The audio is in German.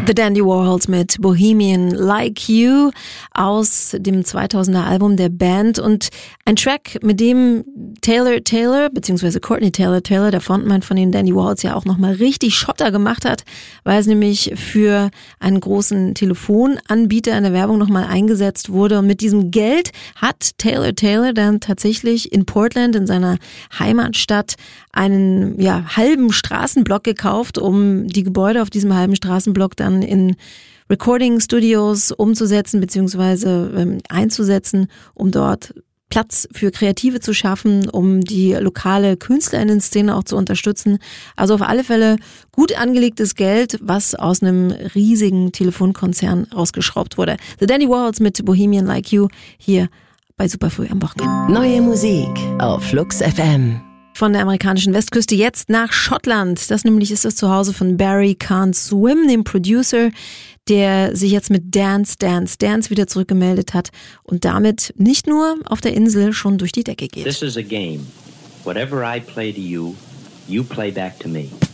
The Dandy Warhols mit Bohemian Like You aus dem 2000er Album der Band und ein Track, mit dem Taylor bzw. Courtney Taylor, der Frontmann von den Dandy Warhols, ja auch nochmal richtig Schotter gemacht hat, weil es nämlich für einen großen Telefonanbieter in der Werbung nochmal eingesetzt wurde. Und mit diesem Geld hat Taylor dann tatsächlich in Portland, in seiner Heimatstadt, einen halben Straßenblock gekauft, um die Gebäude auf diesem halben Straßenblock dann in Recording Studios umzusetzen bzw. einzusetzen, um dort Platz für Kreative zu schaffen, um die lokale KünstlerInnen-Szene auch zu unterstützen. Also auf alle Fälle gut angelegtes Geld, was aus einem riesigen Telefonkonzern rausgeschraubt wurde. The Dandy Warhols mit Bohemian Like You hier bei Superfrüh am Wochenende. Neue Musik auf Flux FM. Von der amerikanischen Westküste jetzt nach Schottland. Das nämlich ist das Zuhause von Barry Can't Swim, dem Producer, der sich jetzt mit Dance wieder zurückgemeldet hat und damit nicht nur auf der Insel schon durch die Decke geht. This is a game. Whatever I play to you, you play back to me.